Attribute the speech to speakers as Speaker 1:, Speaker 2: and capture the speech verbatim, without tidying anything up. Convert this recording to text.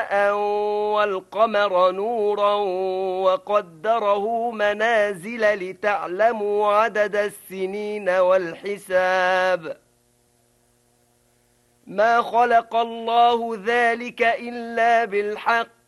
Speaker 1: ضياء والقمر نورا وقدره منازل لتعلموا عدد السنين والحساب ما خلق الله ذلك إلا بالحق